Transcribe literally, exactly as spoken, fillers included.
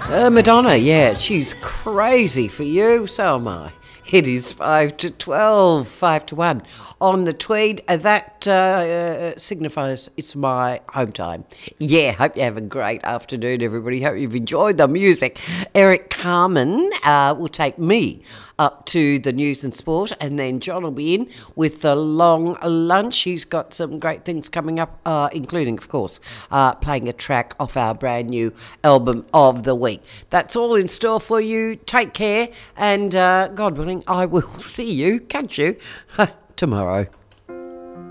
Uh, Madonna, yeah, she's crazy for you, so am I. It is five to twelve, five to one on the Tweed. Uh, that uh, uh, signifies it's my home time. Yeah, hope you have a great afternoon, everybody. Hope you've enjoyed the music. Eric Carmen uh, will take me up to the news and sport, and then John will be in with the long lunch. He's got some great things coming up, uh, including, of course, uh, playing a track off our brand new album of the week. That's all in store for you. Take care, and uh, God willing, I will see you, catch you, tomorrow.